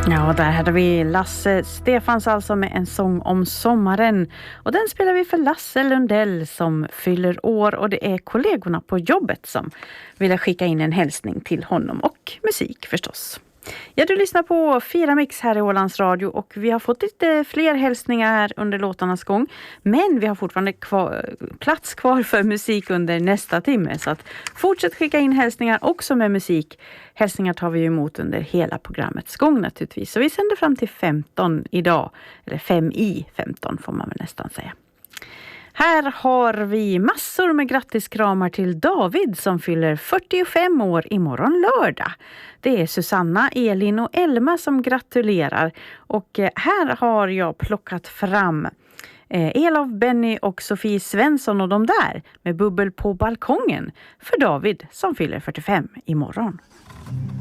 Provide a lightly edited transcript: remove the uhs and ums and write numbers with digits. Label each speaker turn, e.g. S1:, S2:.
S1: Ja, där hade vi Lasse Stefans alltså med en sång om sommaren. Och den spelar vi för Lasse Lundell som fyller år, och det är kollegorna på jobbet som vill skicka in en hälsning till honom, och musik förstås. Ja, du lyssnar på Fira Mix här i Ålands Radio, och vi har fått lite fler hälsningar under låtarnas gång. Men vi har fortfarande plats kvar för musik under nästa timme. Så att fortsätt skicka in hälsningar också med musik. Hälsningar tar vi emot under hela programmets gång naturligtvis. Så vi sänder fram till 15 idag. Eller 5 i 15 får man väl nästan säga. Här har vi massor med grattiskramar till David som fyller 45 år imorgon lördag. Det är Susanna, Elin och Elma som gratulerar. Och här har jag plockat fram Elof, Benny och Sofie Svensson och de där med Bubbel på balkongen för David som fyller 45 imorgon.